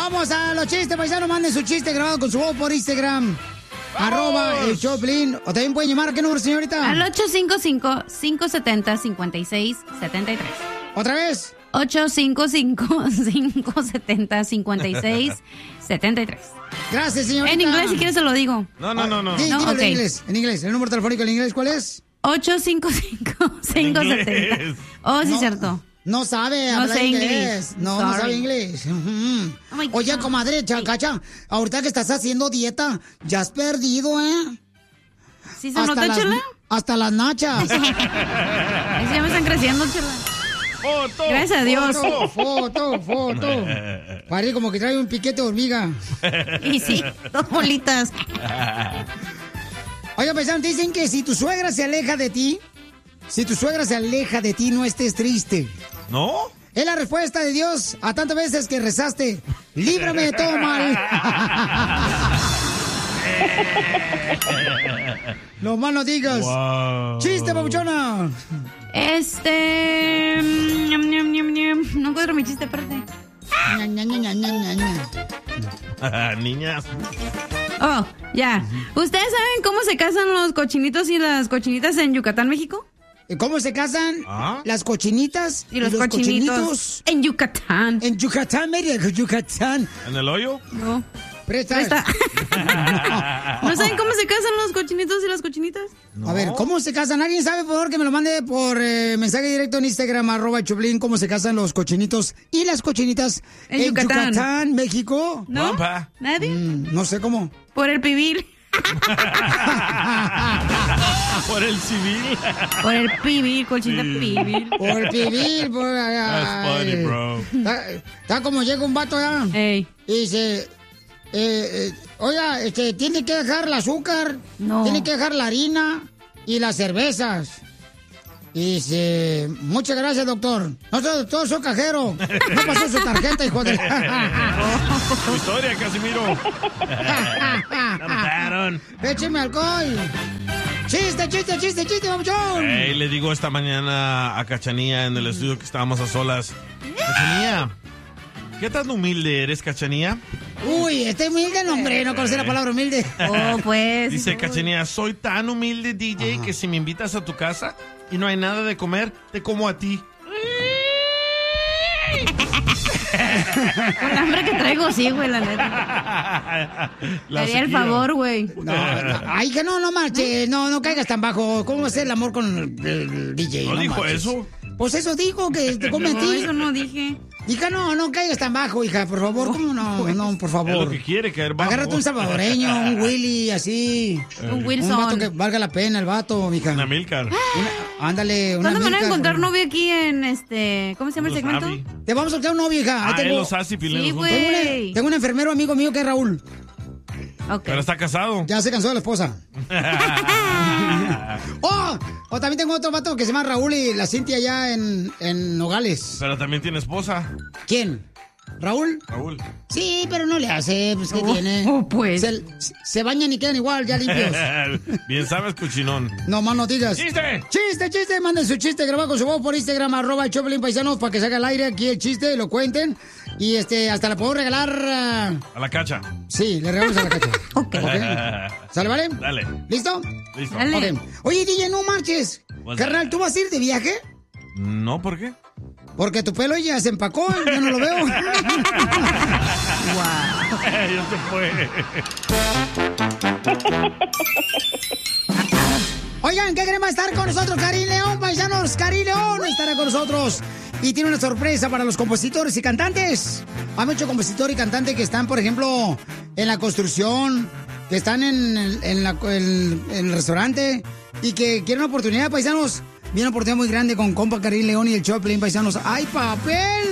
vamos a los chistes, paisanos. Manden su chiste grabado con su voz por Instagram. @ el Choplin. O también pueden llamar. ¿A qué número, señorita? Al 855-570-5673. ¿Otra vez? 855-570-5673. Gracias, señorita. En inglés, si quieres, se lo digo. No. Dímelo Okay. en inglés. ¿El número telefónico en inglés cuál es? 855-570. Oh, sí, No. cierto. No sabe No hablar sé inglés. inglés. No Sorry. sabe inglés. Oh my Oye, God. comadre, Cacha, ahorita que estás haciendo dieta, ya has perdido, ¿eh? ¿Sí se nota, Chela? Hasta las nachas. Es que ya me están creciendo, Chela. ¡Foto! Gracias a Dios. Foto. Parece como que trae un piquete de hormiga. Y sí, 2 bolitas. Oye, paisanos, dicen que si tu suegra se aleja de ti, no estés triste. ¿No? Es la respuesta de Dios a tantas veces que rezaste. Líbrame de todo mal. No más no digas. Wow. Chiste, papuchona. No encuentro mi chiste, espérate. Niñas. Oh, ya. ¿Ustedes saben cómo se casan los cochinitos y las cochinitas en Yucatán, México? ¿Cómo se casan las cochinitas y los cochinitos cochinitos? En Yucatán. En Yucatán, Yucatán. ¿En el hoyo? No. Presta. ¿No saben cómo se casan los cochinitos y las cochinitas? A ver, ¿cómo se casan? ¿Alguien sabe, por favor, que me lo mande por mensaje directo en Instagram, @Choplin, cómo se casan los cochinitos y las cochinitas En Yucatán. México? ¿No? Guapa. ¿Nadie? No sé cómo. Por el pibil. Por el civil. Por el pibil, cochita pibil. Por el pibil, por... That's funny, bro. Está como llega un vato allá Ey. y dice... oiga, tiene que dejar el azúcar, tiene que dejar la harina y las cervezas. Y dice, muchas gracias, doctor. No soy doctor, soy cajero. No pasó su tarjeta, hijo de... Tu historia, Casimiro. Cantaron. Écheme alcohol. Chiste, mamuchón. Hey, le digo esta mañana a Cachanía en el estudio que estábamos a solas. Cachanía, ¿qué tan humilde eres, Cachanía? Uy, humilde el hombre, no conocí la palabra humilde. Oh, pues. Dice Cachanía, soy tan humilde, DJ, que si me invitas a tu casa y no hay nada de comer, te como a ti. Con el hambre que traigo, sí, güey, la neta. La Haría el sequía. favor, güey. Ay, que no marches, no caigas tan bajo. ¿Cómo va a ser el amor con el DJ? ¿No dijo marches. eso? Pues eso dijo, que te come a No, ti. eso no dije. Hija, no caigas tan bajo, hija, por favor. ¿Cómo no, por favor? Es lo que quiere, caer bajo. Agárrate un salvadoreño, un Willy, así. Un Wilson. Un vato que valga la pena, el vato, mija. Una Milcar. Ándale, una ¿Cuándo me van a Milka. encontrar novio aquí en ¿cómo se llama el Los segmento? Avi. Te vamos a soltar un novio, hija. Ahí Ah, él los hace y Pilín Sí, los junta. güey. tengo un enfermero amigo mío que es Raúl. Ok. Pero está casado. Ya se cansó de la esposa. O también tengo otro vato que se llama Raúl y la Cintia allá en Nogales. Pero también tiene esposa. ¿Quién? ¿Raúl? Raúl. Sí, pero no le hace, pues, ¿qué tiene? Pues. Se bañan y quedan igual, ya limpios. Bien sabes, cuchinón. No más no digas. ¡Chiste! Chiste, manden su chiste grabado con su voz por Instagram, @el Choplin Paisanos, para que se haga al aire aquí el chiste, lo cuenten. Y hasta la puedo regalar. A la cacha. Sí, le regalamos a la cacha. Ok. ¿Sale, vale? Dale. ¿Listo? Listo. Dale. Ok. Oye, DJ, no marches. Pues Carnal, ¿tú vas a ir de viaje? No, ¿por qué? Porque tu pelo ya se empacó, yo no lo veo. Ya se fue. Oigan, ¿qué queremos estar con nosotros? Karin León, paisanos. Karin León estará con nosotros. Y tiene una sorpresa para los compositores y cantantes. Hay muchos compositores y cantantes que están, por ejemplo, en la construcción, que están en el restaurante y que quieren una oportunidad, paisanos. Viene una oportunidad muy grande con compa Karin León y el Choplin, paisanos. ¡Hay papel!